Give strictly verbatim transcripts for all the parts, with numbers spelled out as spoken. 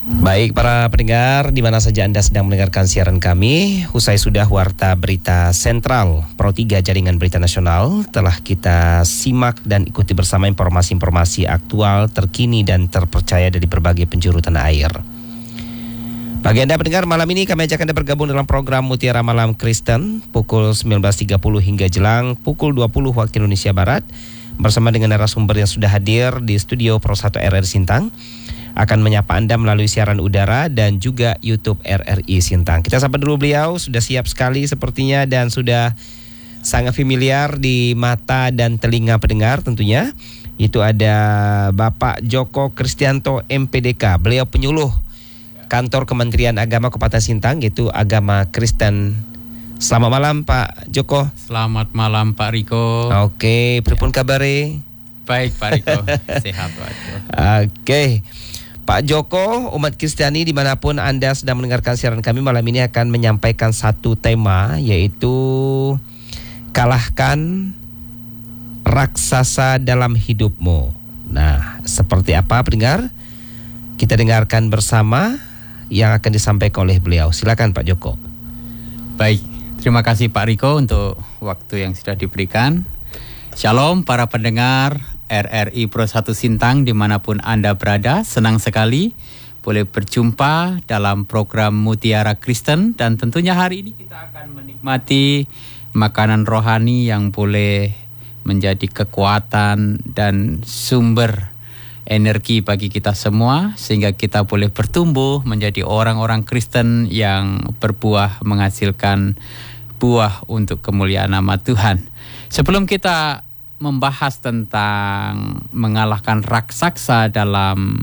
Baik para pendengar, di mana saja Anda sedang mendengarkan siaran kami, usai sudah Warta Berita Sentral Pro tiga Jaringan Berita Nasional, telah kita simak dan ikuti bersama informasi-informasi aktual, terkini dan terpercaya dari berbagai penjuru tanah air. Bagi Anda pendengar, malam ini kami ajak Anda bergabung dalam program Mutiara Malam Kristen pukul sembilan belas tiga puluh hingga jelang pukul dua puluh waktu Indonesia Barat, bersama dengan narasumber yang sudah hadir di studio Pro satu R R I Sintang, akan menyapa Anda melalui siaran udara dan juga YouTube R R I Sintang. Kita sapa dulu beliau, sudah siap sekali sepertinya dan sudah sangat familiar di mata dan telinga pendengar tentunya. Itu ada Bapak Joko Kristianto M P D K, beliau penyuluh Kantor Kementerian Agama Kabupaten Sintang, yaitu Agama Kristen. Selamat malam Pak Joko. Selamat malam Pak Riko. Oke, pripun kabare? Baik Pak Riko, sehat Pak Riko. Oke. Pak Joko, umat Kristiani dimanapun Anda sedang mendengarkan siaran kami malam ini akan menyampaikan satu tema, yaitu kalahkan raksasa dalam hidupmu. Nah, seperti apa pendengar? Kita dengarkan bersama yang akan disampaikan oleh beliau. Silakan Pak Joko. Baik, terima kasih Pak Riko untuk waktu yang sudah diberikan. Shalom para pendengar R R I Pro satu Sintang dimanapun Anda berada, senang sekali boleh berjumpa dalam program Mutiara Kristen, dan tentunya hari ini kita akan menikmati makanan rohani yang boleh menjadi kekuatan dan sumber energi bagi kita semua, sehingga kita boleh bertumbuh menjadi orang-orang Kristen yang berbuah, menghasilkan buah untuk kemuliaan nama Tuhan. Sebelum kita membahas tentang mengalahkan raksasa dalam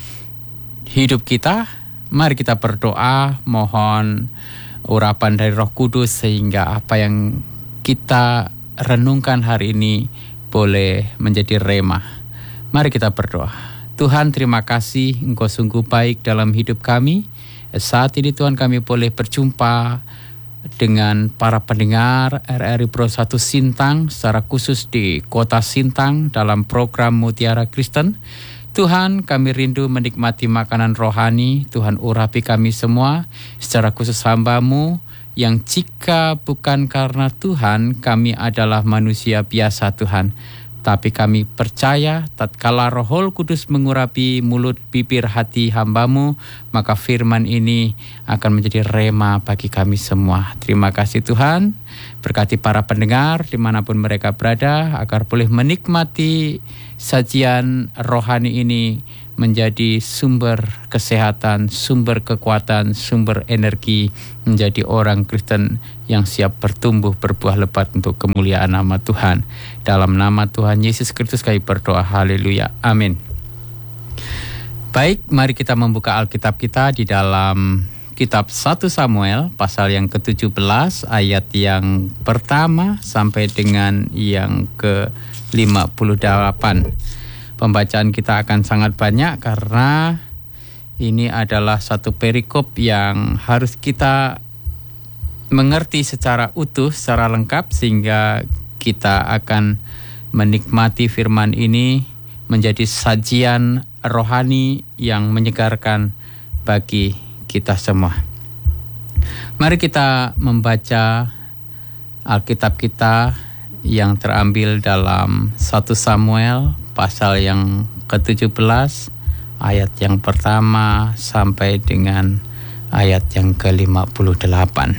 hidup kita, mari kita berdoa, mohon urapan dari Roh Kudus sehingga apa yang kita renungkan hari ini boleh menjadi rema. Mari kita berdoa. Tuhan, terima kasih, Engkau sungguh baik dalam hidup kami. Saat ini Tuhan, kami boleh berjumpa dengan para pendengar R R I Pro satu Sintang, secara khusus di kota Sintang dalam program Mutiara Kristen. Tuhan, kami rindu menikmati makanan rohani. Tuhan, urapi kami semua, secara khusus hamba-Mu yang jika bukan karena Tuhan, kami adalah manusia biasa Tuhan. Tapi kami percaya tatkala Roh Kudus mengurapi mulut, bibir, hati hamba-Mu, maka firman ini akan menjadi rema bagi kami semua. Terima kasih Tuhan, berkati para pendengar dimanapun mereka berada, agar boleh menikmati sajian rohani ini menjadi sumber kesehatan, sumber kekuatan, sumber energi, menjadi orang Kristen yang siap bertumbuh berbuah lebat untuk kemuliaan nama Tuhan. Dalam nama Tuhan Yesus Kristus kami berdoa, haleluya, amin. Baik, mari kita membuka Alkitab kita di dalam kitab satu Samuel pasal yang ke tujuh belas ayat yang pertama sampai dengan yang ke lima puluh delapan. Pembacaan kita akan sangat banyak karena ini adalah satu perikop yang harus kita mengerti secara utuh, secara lengkap, sehingga kita akan menikmati firman ini menjadi sajian rohani yang menyegarkan bagi kita semua. Mari kita membaca Alkitab kita yang terambil dalam satu Samuel pasal yang ke tujuh belas ayat yang pertama sampai dengan ayat yang ke lima puluh delapan.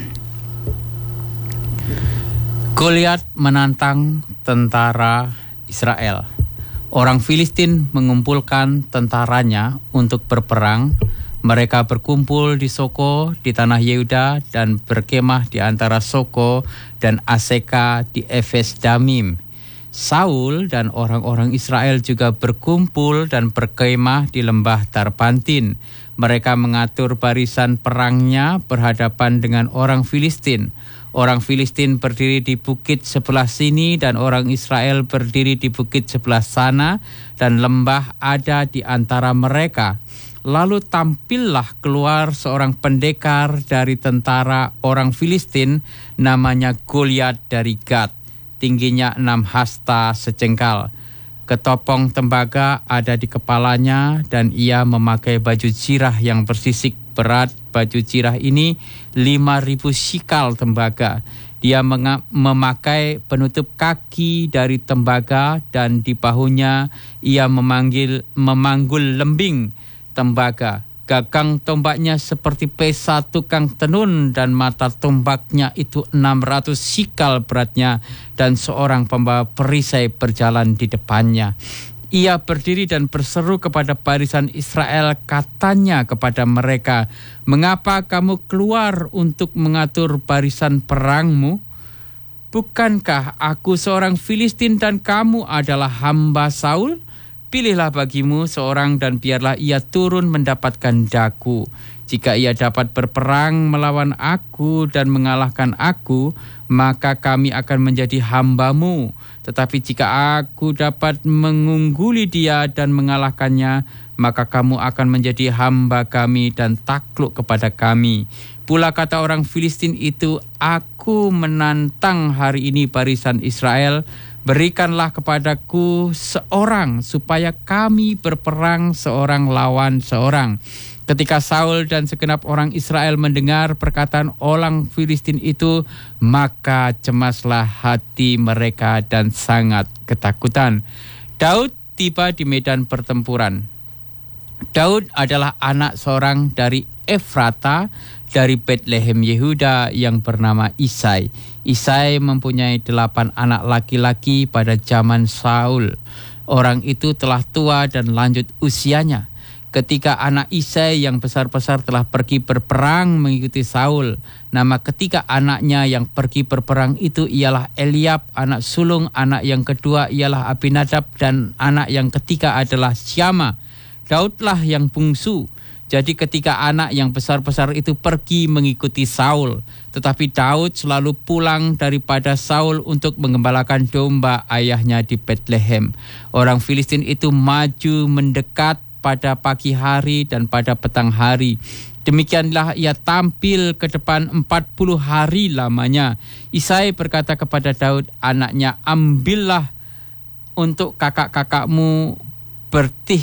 Goliat menantang tentara Israel. Orang Filistin mengumpulkan tentaranya untuk berperang. Mereka berkumpul di Soko di tanah Yehuda dan berkemah di antara Soko dan Aseka di Efes Damim. Saul dan orang-orang Israel juga berkumpul dan berkemah di lembah Tarbantin. Mereka mengatur barisan perangnya berhadapan dengan orang Filistin. Orang Filistin berdiri di bukit sebelah sini dan orang Israel berdiri di bukit sebelah sana, dan lembah ada di antara mereka. Lalu tampillah keluar seorang pendekar dari tentara orang Filistin, namanya Goliat dari Gat. Tingginya enam hasta secengkal. Ketopong tembaga ada di kepalanya dan ia memakai baju jirah yang bersisik. Berat baju jirah ini lima ribu sikal tembaga. Dia menga- memakai penutup kaki dari tembaga dan di bahunya ia memanggil memanggul lembing tembaga. Gagang tombaknya seperti pesa tukang tenun dan mata tombaknya itu enam ratus sikal beratnya dan seorang pembawa perisai berjalan di depannya. Ia berdiri dan berseru kepada barisan Israel, katanya kepada mereka, "Mengapa kamu keluar untuk mengatur barisan perangmu? Bukankah aku seorang Filistin dan kamu adalah hamba Saul? Pilihlah bagimu seorang dan biarlah ia turun mendapatkan daku. Jika ia dapat berperang melawan aku dan mengalahkan aku, maka kami akan menjadi hambamu. Tetapi jika aku dapat mengungguli dia dan mengalahkannya, maka kamu akan menjadi hamba kami dan takluk kepada kami." Pula kata orang Filistin itu, "Aku menantang hari ini barisan Israel, berikanlah kepadaku seorang supaya kami berperang seorang lawan seorang." Ketika Saul dan segenap orang Israel mendengar perkataan orang Filistin itu, maka cemaslah hati mereka dan sangat ketakutan. Daud tiba di medan pertempuran. Daud adalah anak seorang dari Efrata dari Bethlehem Yehuda yang bernama Isai. Isai mempunyai delapan anak laki-laki pada zaman Saul. Orang itu telah tua dan lanjut usianya. Ketika anak Isai yang besar-besar telah pergi berperang mengikuti Saul, nama ketiga anaknya yang pergi berperang itu ialah Eliab, anak sulung, anak yang kedua ialah Abinadab, dan anak yang ketiga adalah Syama. Daudlah yang bungsu. Jadi ketika anak yang besar-besar itu pergi mengikuti Saul, tetapi Daud selalu pulang daripada Saul untuk mengembalakan domba ayahnya di Bethlehem. Orang Filistin itu maju mendekat pada pagi hari dan pada petang hari. Demikianlah ia tampil ke depan empat puluh hari lamanya. Isai berkata kepada Daud, anaknya, "Ambillah untuk kakak-kakakmu bertih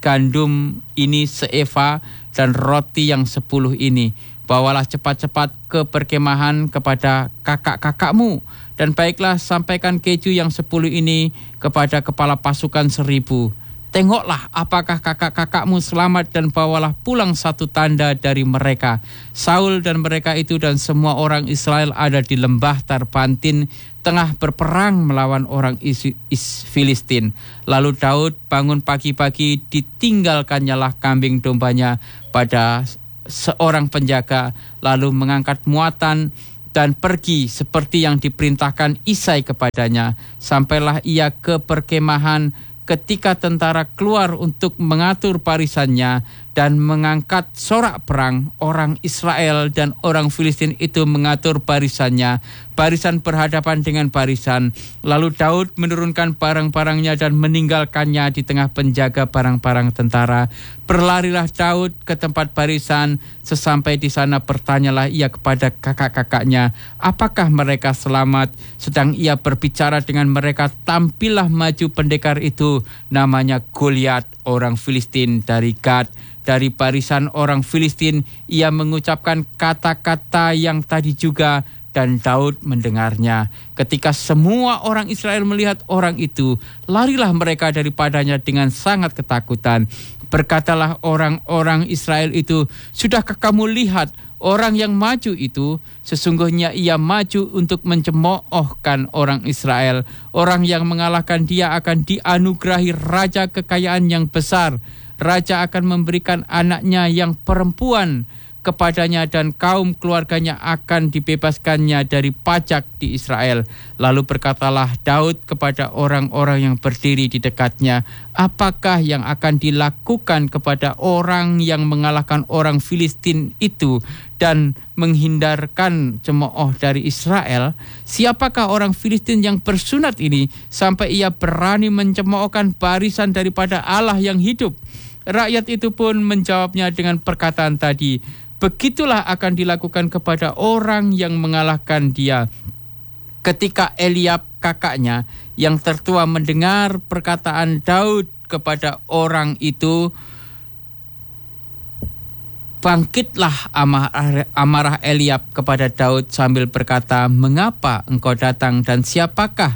gandum ini seeva dan roti yang sepuluh ini. Bawalah cepat-cepat ke perkemahan kepada kakak-kakakmu. Dan baiklah sampaikan keju yang sepuluh ini kepada kepala pasukan seribu. Tengoklah apakah kakak-kakakmu selamat dan bawalah pulang satu tanda dari mereka." Saul dan mereka itu dan semua orang Israel ada di lembah Tarbantin tengah berperang melawan orang Is- Is- Filistin. Lalu Daud bangun pagi-pagi, ditinggalkannyalah kambing dombanya pada seorang penjaga, lalu mengangkat muatan dan pergi seperti yang diperintahkan Isai kepadanya. Sampailah ia ke perkemahan ketika tentara keluar untuk mengatur barisannya dan mengangkat sorak perang, orang Israel dan orang Filistin itu mengatur barisannya, barisan berhadapan dengan barisan. Lalu Daud menurunkan barang-barangnya dan meninggalkannya di tengah penjaga barang-barang tentara. Berlarilah Daud ke tempat barisan. Sesampai di sana bertanyalah ia kepada kakak-kakaknya, apakah mereka selamat? Sedang ia berbicara dengan mereka, tampillah maju pendekar itu, namanya Goliat, orang Filistin dari Gad. Dari barisan orang Filistin ia mengucapkan kata-kata yang tadi juga, dan Daud mendengarnya. Ketika semua orang Israel melihat orang itu, larilah mereka daripadanya dengan sangat ketakutan. Berkatalah orang-orang Israel itu, "Sudahkah kamu lihat orang yang maju itu? Sesungguhnya ia maju untuk mencemoohkan orang Israel. Orang yang mengalahkan dia akan dianugerahi raja kekayaan yang besar. Raja akan memberikan anaknya yang perempuan kepadanya dan kaum keluarganya akan dibebaskannya dari pajak di Israel." Lalu berkatalah Daud kepada orang-orang yang berdiri di dekatnya, "Apakah yang akan dilakukan kepada orang yang mengalahkan orang Filistin itu dan menghindarkan cemooh dari Israel? Siapakah orang Filistin yang bersunat ini sampai ia berani mencemoohkan barisan daripada Allah yang hidup?" Rakyat itu pun menjawabnya dengan perkataan tadi, "Begitulah akan dilakukan kepada orang yang mengalahkan dia." Ketika Eliab kakaknya yang tertua mendengar perkataan Daud kepada orang itu, bangkitlah amarah, amarah Eliab kepada Daud sambil berkata, "Mengapa engkau datang dan siapakah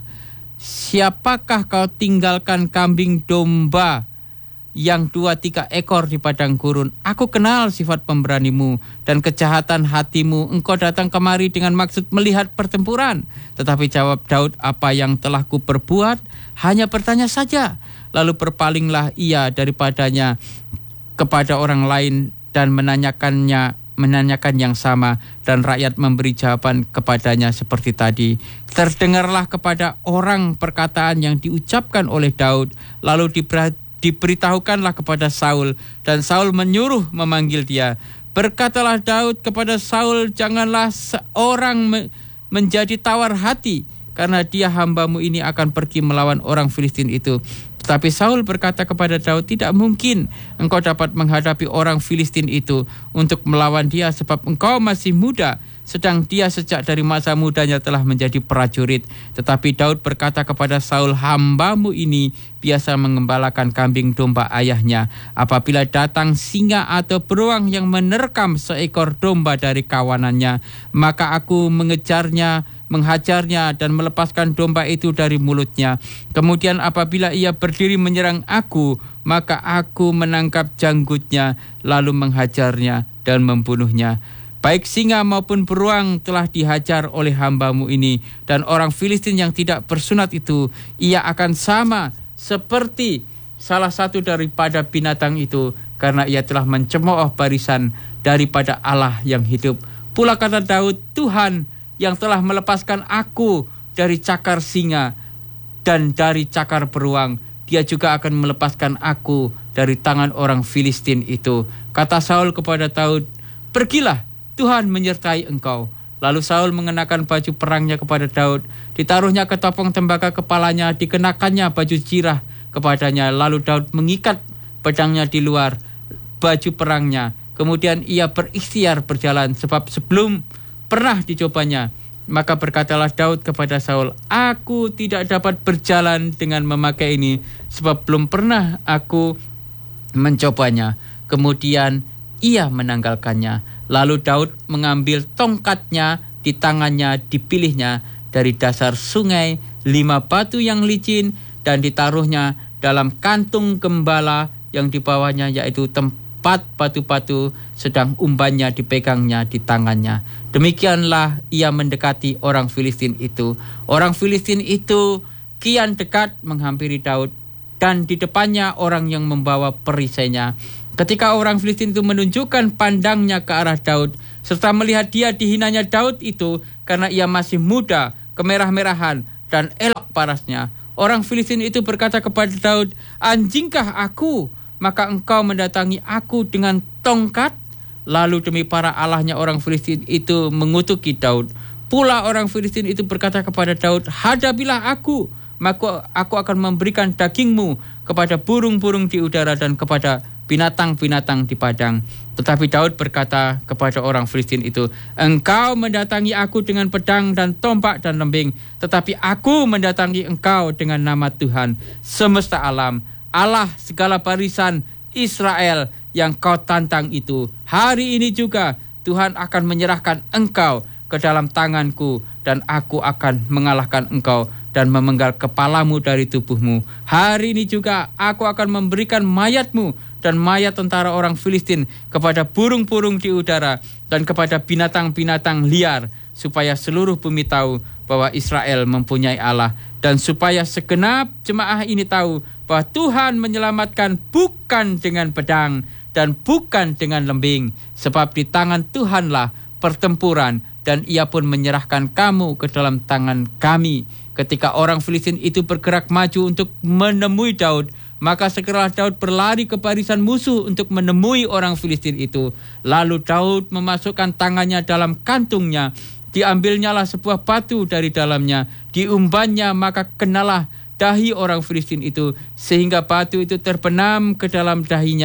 siapakah kau tinggalkan kambing domba yang dua tiga ekor di padang gurun? Aku kenal sifat pemberanimu dan kejahatan hatimu. Engkau datang kemari dengan maksud melihat pertempuran." Tetapi jawab Daud, "Apa yang telah kuperbuat? Hanya bertanya saja." Lalu berpalinglah ia daripadanya kepada orang lain dan menanyakannya menanyakan yang sama, dan rakyat memberi jawaban kepadanya seperti tadi. Terdengarlah kepada orang perkataan yang diucapkan oleh Daud, lalu diberi diberitahukanlah kepada Saul, dan Saul menyuruh memanggil dia. Berkatalah Daud kepada Saul, "Janganlah seorang me- menjadi tawar hati, karena dia hambamu ini akan pergi melawan orang Filistin itu." Tetapi Saul berkata kepada Daud, "Tidak mungkin engkau dapat menghadapi orang Filistin itu untuk melawan dia, sebab engkau masih muda, sedang dia sejak dari masa mudanya telah menjadi prajurit." Tetapi Daud berkata kepada Saul, "Hambamu ini biasa mengembalakan kambing domba ayahnya. Apabila datang singa atau beruang yang menerkam seekor domba dari kawanannya, maka aku mengejarnya, menghajarnya dan melepaskan domba itu dari mulutnya. Kemudian apabila ia berdiri menyerang aku, maka aku menangkap janggutnya, lalu menghajarnya dan membunuhnya. Baik singa maupun beruang telah dihajar oleh hambamu ini, dan orang Filistin yang tidak bersunat itu, ia akan sama seperti salah satu daripada binatang itu, karena ia telah mencemooh barisan daripada Allah yang hidup." Pula kata Daud, "Tuhan yang telah melepaskan aku dari cakar singa dan dari cakar beruang, dia juga akan melepaskan aku dari tangan orang Filistin itu." Kata Saul kepada Daud, "Pergilah, Tuhan menyertai engkau." Lalu Saul mengenakan baju perangnya kepada Daud, ditaruhnya ketopong tembaga kepalanya, dikenakannya baju jirah kepadanya. Lalu Daud mengikat pedangnya di luar baju perangnya. Kemudian ia berikhtiar berjalan, sebab sebelum pernah dicobanya. Maka berkatalah Daud kepada Saul, "Aku tidak dapat berjalan dengan memakai ini, sebab belum pernah aku mencobanya." Kemudian ia menanggalkannya. Lalu Daud mengambil tongkatnya, di tangannya dipilihnya dari dasar sungai lima batu yang licin, dan ditaruhnya dalam kantung gembala yang dibawanya, yaitu tempat batu-batu, sedang umbannya dipegangnya di tangannya. Demikianlah ia mendekati orang Filistin itu. Orang Filistin itu kian dekat menghampiri Daud, dan di depannya orang yang membawa perisainya. Ketika orang Filistin itu menunjukkan pandangnya ke arah Daud, serta melihat dia dihinanya Daud itu karena ia masih muda, kemerah-merahan, dan elok parasnya, orang Filistin itu berkata kepada Daud, "Anjingkah aku, maka engkau mendatangi aku dengan tongkat?" Lalu demi para allahnya orang Filistin itu mengutuki Daud. Pula orang Filistin itu berkata kepada Daud, "Hadapilah aku, maka aku akan memberikan dagingmu kepada burung-burung di udara dan kepada binatang-binatang di padang." Tetapi Daud berkata kepada orang Filistin itu, "Engkau mendatangi aku dengan pedang dan tombak dan lembing, tetapi aku mendatangi engkau dengan nama Tuhan semesta alam, Allah segala barisan Israel yang kau tantang itu. Hari ini juga Tuhan akan menyerahkan engkau ke dalam tanganku, dan aku akan mengalahkan engkau dan memenggal kepalamu dari tubuhmu. Hari ini juga aku akan memberikan mayatmu dan mayat tentara orang Filistin kepada burung-burung di udara dan kepada binatang-binatang liar, supaya seluruh bumi tahu bahwa Israel mempunyai Allah, dan supaya segenap jemaah ini tahu bahwa Tuhan menyelamatkan bukan dengan pedang dan bukan dengan lembing, sebab di tangan Tuhanlah pertempuran, dan ia pun menyerahkan kamu ke dalam tangan kami." Ketika orang Filistin itu bergerak maju untuk menemui Daud, maka segeralah Daud berlari ke barisan musuh untuk menemui orang Filistin itu. Lalu Daud memasukkan tangannya dalam kantungnya, diambilnyalah sebuah batu dari dalamnya, diumbannya, maka kenalah dahi orang Filistin itu, sehingga batu itu terbenam ke dalam dahinya,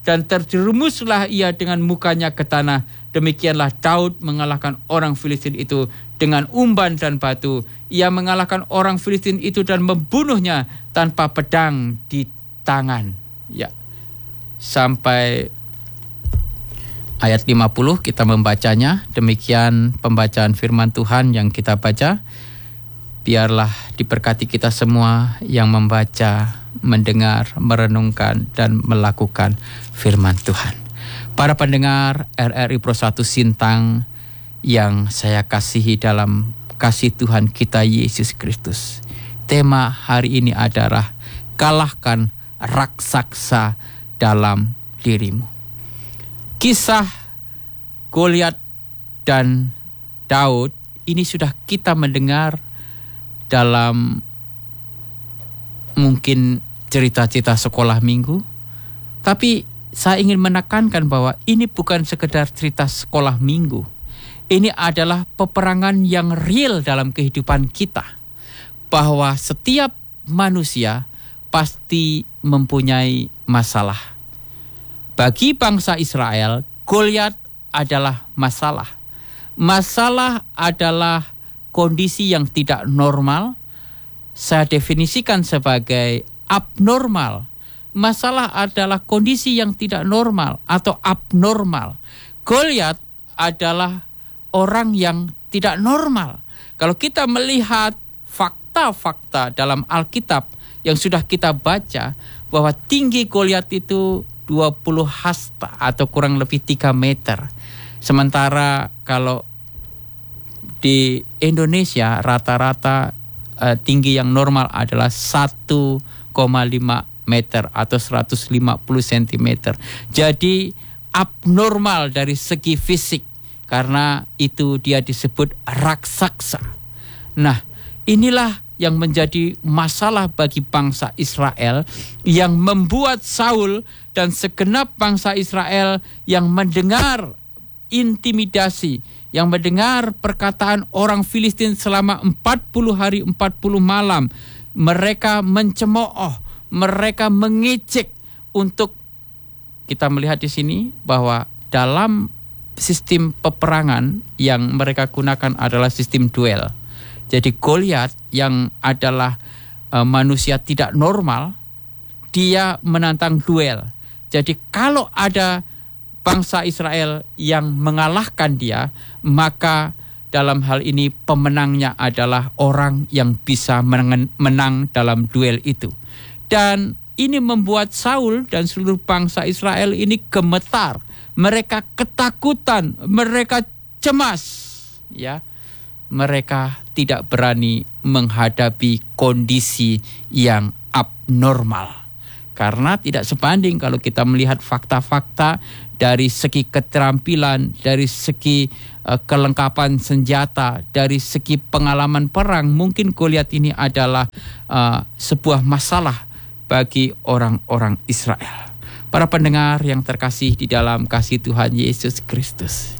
dan terjerumuslah ia dengan mukanya ke tanah. Demikianlah Daud mengalahkan orang Filistin itu dengan umban dan batu. Ia mengalahkan orang Filistin itu dan membunuhnya tanpa pedang di tangan. Ya. Sampai ayat lima puluh kita membacanya. Demikian pembacaan firman Tuhan yang kita baca. Biarlah diberkati kita semua yang membaca, mendengar, merenungkan, dan melakukan firman Tuhan. Para pendengar R R I Pro satu Sintang yang saya kasihi dalam kasih Tuhan kita Yesus Kristus. Tema hari ini adalah kalahkan raksasa dalam dirimu. Kisah Goliat dan Daud ini sudah kita mendengar dalam mungkin cerita-cerita sekolah minggu. Tapi saya ingin menekankan bahwa ini bukan sekedar cerita sekolah minggu. Ini adalah peperangan yang real dalam kehidupan kita. Bahwa setiap manusia pasti mempunyai masalah. Bagi bangsa Israel, Goliat adalah masalah. Masalah adalah kondisi yang tidak normal. Saya definisikan sebagai abnormal. Masalah adalah kondisi yang tidak normal atau abnormal. Goliat adalah orang yang tidak normal. Kalau kita melihat fakta-fakta dalam Alkitab yang sudah kita baca, bahwa tinggi Goliat itu dua puluh hasta atau kurang lebih tiga meter. Sementara kalau di Indonesia rata-rata uh, tinggi yang normal adalah satu koma lima meter atau seratus lima puluh sentimeter. Jadi abnormal dari segi fisik karena itu dia disebut raksasa. Nah, inilah yang menjadi masalah bagi bangsa Israel yang membuat Saul dan segenap bangsa Israel yang mendengar intimidasi, yang mendengar perkataan orang Filistin selama empat puluh hari empat puluh malam, mereka mencemooh, mereka mengejek. Untuk kita melihat di sini bahwa dalam sistem peperangan yang mereka gunakan adalah sistem duel. Jadi Goliat yang adalah uh, manusia tidak normal, dia menantang duel. Jadi kalau ada bangsa Israel yang mengalahkan dia, maka dalam hal ini pemenangnya adalah orang yang bisa menang dalam duel itu. Dan ini membuat Saul dan seluruh bangsa Israel ini gemetar. Mereka ketakutan, mereka cemas, ya. Mereka tidak berani menghadapi kondisi yang abnormal. Karena tidak sebanding kalau kita melihat fakta-fakta dari segi keterampilan, dari segi uh, kelengkapan senjata, dari segi pengalaman perang, mungkin Goliat ini adalah uh, sebuah masalah bagi orang-orang Israel. Para pendengar yang terkasih di dalam kasih Tuhan Yesus Kristus.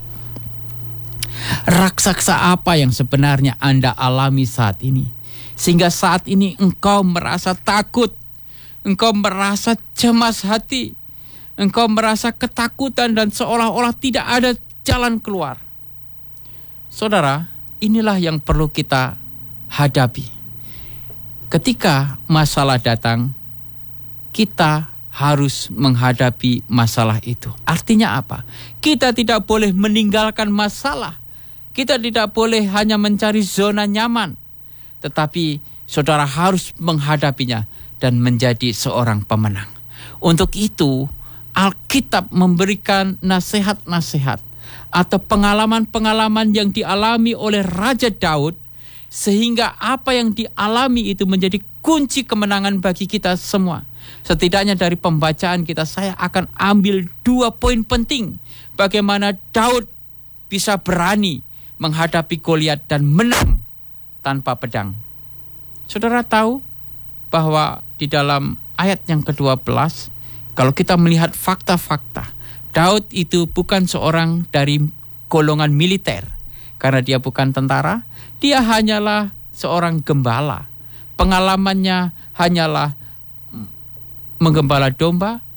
Raksasa apa yang sebenarnya Anda alami saat ini? Sehingga saat ini engkau merasa takut, engkau merasa cemas hati, engkau merasa ketakutan dan seolah-olah tidak ada jalan keluar. Saudara, inilah yang perlu kita hadapi. Ketika masalah datang, kita harus menghadapi masalah itu. Artinya apa? Kita tidak boleh meninggalkan masalah. Kita tidak boleh hanya mencari zona nyaman. Tetapi saudara harus menghadapinya dan menjadi seorang pemenang. Untuk itu, Alkitab memberikan nasihat-nasihat atau pengalaman-pengalaman yang dialami oleh Raja Daud, sehingga apa yang dialami itu menjadi kunci kemenangan bagi kita semua. Setidaknya dari pembacaan kita, saya akan ambil dua poin penting bagaimana Daud bisa berani menghadapi Goliat dan menang tanpa pedang. Saudara tahu bahwa di dalam ayat yang kedua belas, kalau kita melihat fakta-fakta, Daud itu bukan seorang dari golongan militer. Karena dia bukan tentara, dia hanyalah seorang gembala. Pengalamannya hanyalah menggembala domba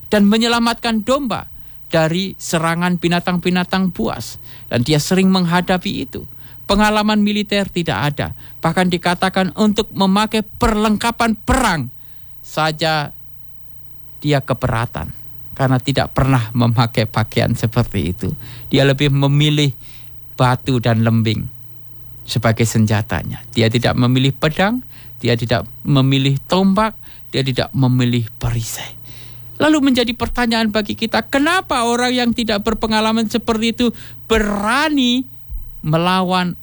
dan menyelamatkan domba dari serangan binatang-binatang buas. Dan dia sering menghadapi itu. Pengalaman militer tidak ada. Bahkan dikatakan untuk memakai perlengkapan perang saja dia keberatan. Karena tidak pernah memakai pakaian seperti itu. Dia lebih memilih batu dan lembing sebagai senjatanya. Dia tidak memilih pedang, dia tidak memilih tombak, dia tidak memilih perisai. Lalu menjadi pertanyaan bagi kita, kenapa orang yang tidak berpengalaman seperti itu berani melawan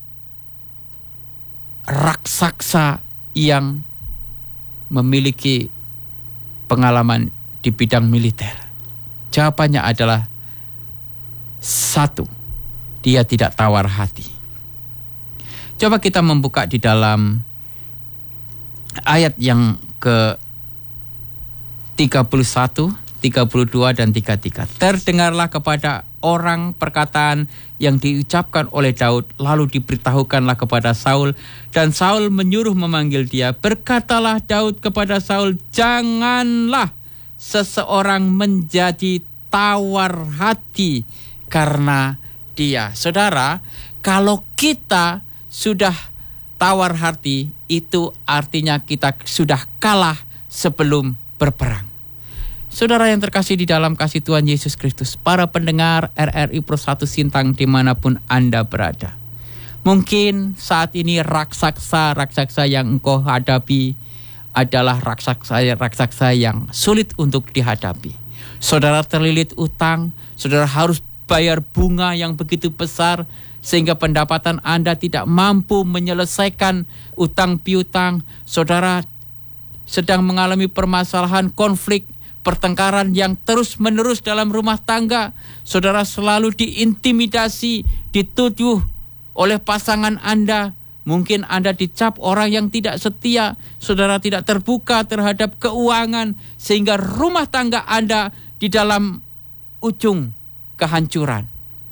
raksasa yang memiliki pengalaman di bidang militer? Jawabannya adalah satu, dia tidak tawar hati. Coba kita membuka di dalam ayat yang ke tiga puluh satu, tiga puluh dua dan tiga puluh tiga. Terdengarlah kepada orang perkataan yang diucapkan oleh Daud, lalu diberitahukanlah kepada Saul, dan Saul menyuruh memanggil dia. Berkatalah Daud kepada Saul, janganlah seseorang menjadi tawar hati karena dia. Saudara, kalau kita sudah tawar hati, itu artinya kita sudah kalah sebelum berperang. Saudara yang terkasih di dalam kasih Tuhan Yesus Kristus, para pendengar R R I Pro satu Sintang dimanapun Anda berada. Mungkin saat ini raksasa-raksasa yang engkau hadapi adalah raksasa-raksasa yang sulit untuk dihadapi. Saudara terlilit utang, saudara harus bayar bunga yang begitu besar, sehingga pendapatan Anda tidak mampu menyelesaikan utang piutang. Saudara sedang mengalami permasalahan konflik, pertengkaran yang terus-menerus dalam rumah tangga. Saudara selalu diintimidasi, dituduh oleh pasangan Anda. Mungkin Anda dicap orang yang tidak setia. Saudara tidak terbuka terhadap keuangan, sehingga rumah tangga Anda di dalam ujung kehancuran.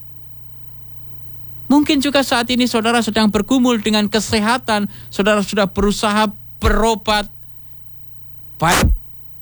Mungkin juga saat ini saudara sedang bergumul dengan kesehatan. Saudara sudah berusaha berobat, baik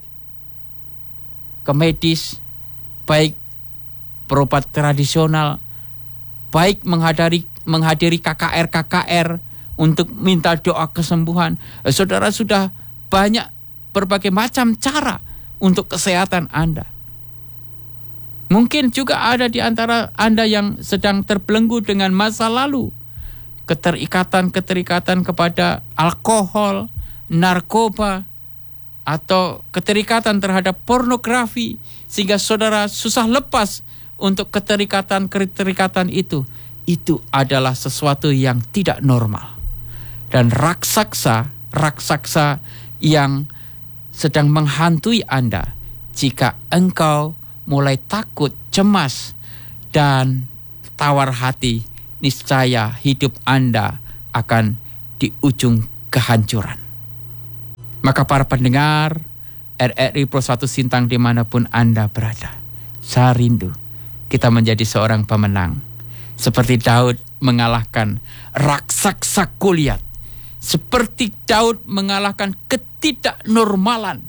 ke medis, baik berobat tradisional, baik menghadiri menghadiri K K R K K R untuk minta doa kesembuhan. Saudara sudah banyak berbagai macam cara untuk kesehatan Anda. Mungkin juga ada di antara Anda yang sedang terbelenggu dengan masa lalu, keterikatan-keterikatan kepada alkohol, narkoba, atau keterikatan terhadap pornografi, sehingga saudara susah lepas untuk keterikatan-keterikatan itu. Itu adalah sesuatu yang tidak normal. Dan raksasa, raksasa yang sedang menghantui Anda, jika engkau mulai takut, cemas, dan tawar hati, niscaya hidup Anda akan di ujung kehancuran. Maka para pendengar R R I Pro satu Sintang dimanapun Anda berada, saya rindu kita menjadi seorang pemenang. Seperti Daud mengalahkan raksasa Goliat. Seperti Daud mengalahkan ketidaknormalan.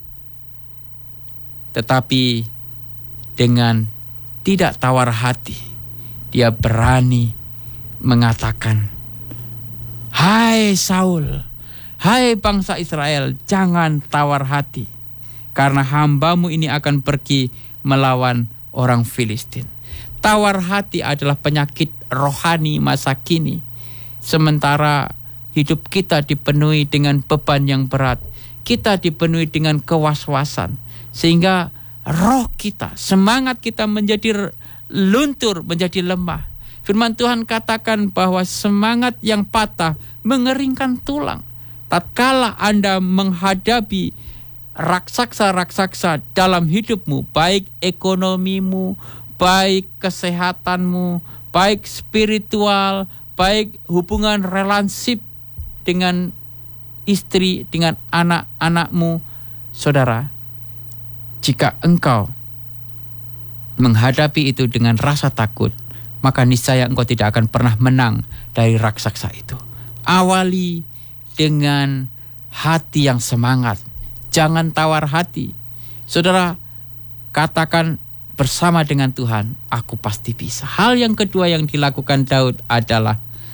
Tetapi dengan tidak tawar hati, dia berani mengatakan, "Hai Saul, hai bangsa Israel, jangan tawar hati, karena hambamu ini akan pergi melawan orang Filistin." Tawar hati adalah penyakit rohani masa kini. Sementara hidup kita dipenuhi dengan beban yang berat, kita dipenuhi dengan kewaswasan, sehingga roh kita, semangat kita menjadi luntur, menjadi lemah. Firman Tuhan katakan bahwa semangat yang patah mengeringkan tulang. Tatkala Anda menghadapi raksasa-raksasa dalam hidupmu, baik ekonomimu, baik kesehatanmu, baik spiritual, baik hubungan relansip dengan istri, dengan anak-anakmu, saudara, jika engkau menghadapi itu dengan rasa takut, maka niscaya engkau tidak akan pernah menang dari raksasa itu. Awali dengan hati yang semangat. Jangan tawar hati. Saudara, katakan bersama dengan Tuhan, aku pasti bisa. Hal yang kedua yang dilakukan Daud adalah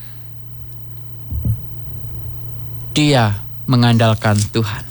dia mengandalkan Tuhan.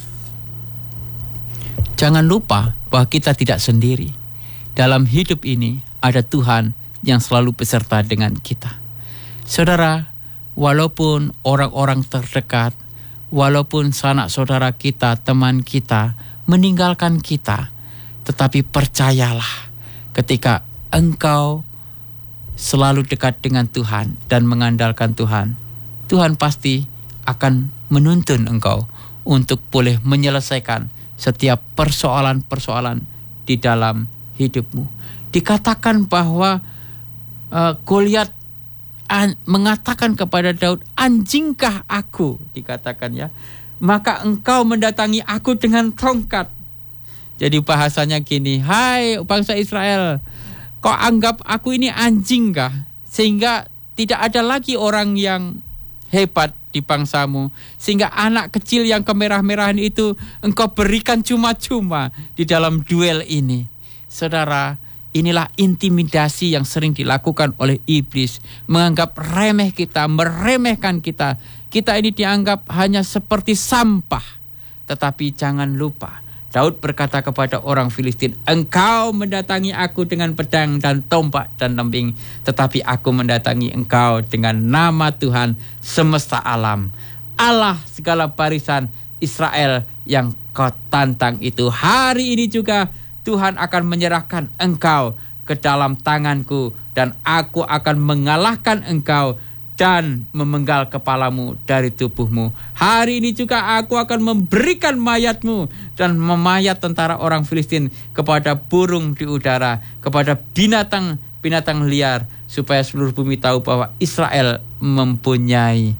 Jangan lupa bahwa kita tidak sendiri. Dalam hidup ini ada Tuhan yang selalu beserta dengan kita. Saudara, walaupun orang-orang terdekat, walaupun sanak saudara kita, teman kita meninggalkan kita, tetapi percayalah, ketika engkau selalu dekat dengan Tuhan dan mengandalkan Tuhan, Tuhan pasti akan menuntun engkau untuk boleh menyelesaikan setiap persoalan-persoalan di dalam hidupmu. Dikatakan bahwa uh, Goliat an- mengatakan kepada Daud, anjingkah aku, dikatakan ya, maka engkau mendatangi aku dengan tongkat. Jadi bahasanya gini, hai bangsa Israel, kau anggap aku ini anjing kah? Sehingga tidak ada lagi orang yang hebat di bangsamu. Sehingga anak kecil yang kemerah-merahan itu engkau berikan cuma-cuma di dalam duel ini. Saudara, inilah intimidasi yang sering dilakukan oleh iblis. Menganggap remeh kita, meremehkan kita. Kita ini dianggap hanya seperti sampah. Tetapi jangan lupa, Daud berkata kepada orang Filistin, engkau mendatangi aku dengan pedang dan tombak dan lembing, tetapi aku mendatangi engkau dengan nama Tuhan semesta alam, Allah segala barisan Israel yang kau tantang itu. Hari ini juga Tuhan akan menyerahkan engkau ke dalam tanganku, dan aku akan mengalahkan engkau dan memenggal kepalamu dari tubuhmu. Hari ini juga aku akan memberikan mayatmu dan memayat tentara orang Filistin kepada burung di udara, kepada binatang-binatang liar, supaya seluruh bumi tahu bahwa Israel mempunyai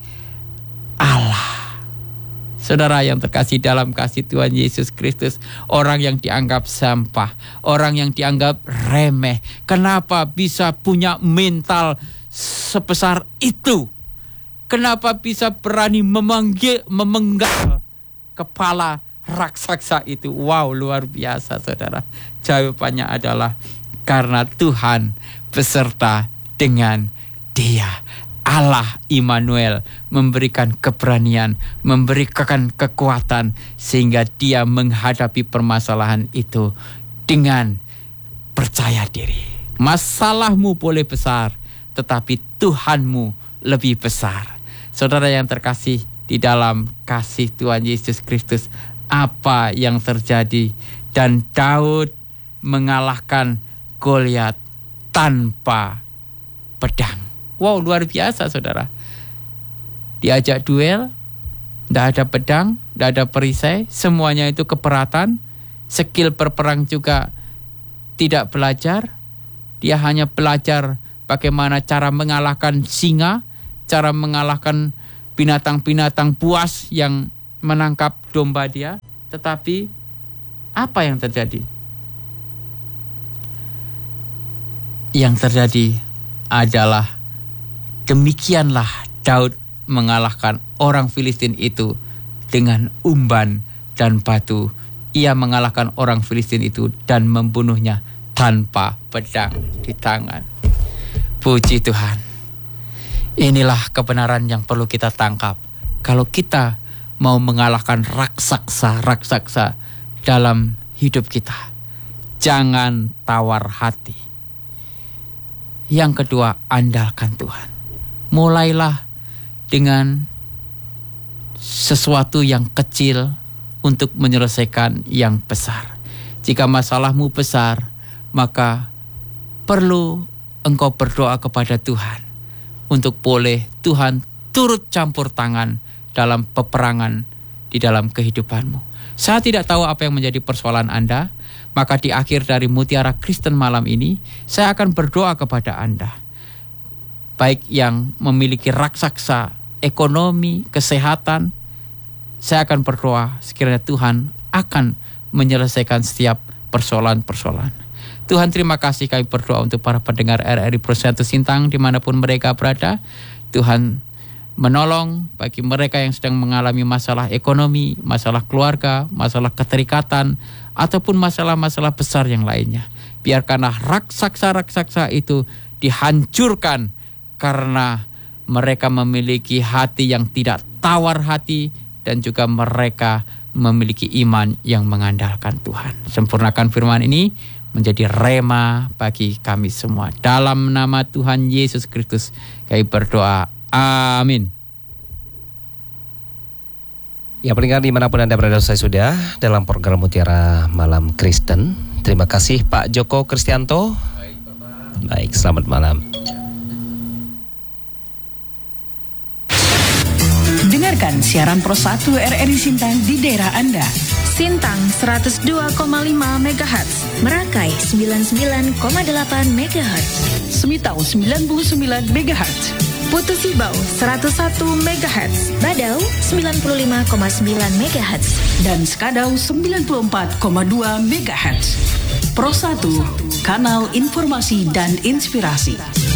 Allah. Saudara yang terkasih dalam kasih Tuhan Yesus Kristus, orang yang dianggap sampah, orang yang dianggap remeh, kenapa bisa punya mental sebesar itu? Kenapa bisa berani memanggil, memenggal kepala raksasa itu? Wow, luar biasa saudara. Jawabannya adalah karena Tuhan beserta dengan dia. Allah Immanuel memberikan keberanian, memberikan kekuatan, sehingga dia menghadapi permasalahan itu dengan percaya diri. Masalahmu boleh besar, tetapi Tuhanmu lebih besar. Saudara yang terkasih di dalam kasih Tuhan Yesus Kristus, apa yang terjadi? Dan Daud mengalahkan Goliat tanpa pedang. Wow, luar biasa saudara. Diajak duel, tidak ada pedang, tidak ada perisai, semuanya itu keberatan. Skill berperang juga tidak belajar. Dia hanya belajar bagaimana cara mengalahkan singa, cara mengalahkan binatang-binatang buas yang menangkap domba dia. Tetapi apa yang terjadi? Yang terjadi adalah demikianlah Daud mengalahkan orang Filistin itu dengan umban dan batu. Ia mengalahkan orang Filistin itu dan membunuhnya tanpa pedang di tangan. Puji Tuhan. Inilah kebenaran yang perlu kita tangkap. Kalau kita mau mengalahkan raksasa-raksasa dalam hidup kita, jangan tawar hati. Yang kedua, andalkan Tuhan. Mulailah dengan sesuatu yang kecil untuk menyelesaikan yang besar. Jika masalahmu besar, maka perlu engkau berdoa kepada Tuhan untuk boleh Tuhan turut campur tangan dalam peperangan di dalam kehidupanmu. Saya tidak tahu apa yang menjadi persoalan Anda, maka di akhir dari Mutiara Kristen malam ini, saya akan berdoa kepada Anda. Baik yang memiliki raksasa ekonomi, kesehatan, saya akan berdoa sekiranya Tuhan akan menyelesaikan setiap persoalan-persoalan. Tuhan, terima kasih, kami berdoa untuk para pendengar R R I Pro satu Sintang dimanapun mereka berada. Tuhan menolong bagi mereka yang sedang mengalami masalah ekonomi, masalah keluarga, masalah keterikatan, ataupun masalah-masalah besar yang lainnya. Biarkanlah raksasa-raksasa itu dihancurkan karena mereka memiliki hati yang tidak tawar hati dan juga mereka memiliki iman yang mengandalkan Tuhan. Sempurnakan firman ini menjadi rema bagi kami semua. Dalam nama Tuhan Yesus Kristus kami berdoa. Amin. Ya, pendengar dimanapun Anda berada, saya sudah dalam program Mutiara Malam Kristen. Terima kasih Pak Joko Kristianto. Baik, Bapak. Baik, selamat malam. Dengarkan siaran Pro satu R R I Sintang di daerah Anda. Sintang seratus dua koma lima megahertz, Merakai sembilan puluh sembilan koma delapan megahertz, Semitau sembilan puluh sembilan megahertz, Putu Sibau seratus satu megahertz, Badau sembilan puluh lima koma sembilan megahertz, dan Skadau sembilan puluh empat koma dua megahertz. Pro satu, kanal informasi dan inspirasi.